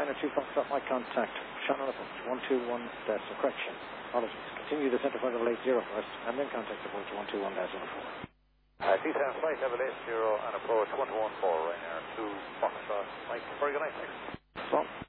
China 2 Foxtrot, my contact. Shannon approach 121 decimal correction. Apologies. Continue the centre point of 80 first, and then contact approach 121 decimal 4. T7 flight level 80 and approach 114 right now. 2 Foxtrot, Mike. Very good night, thanks. So.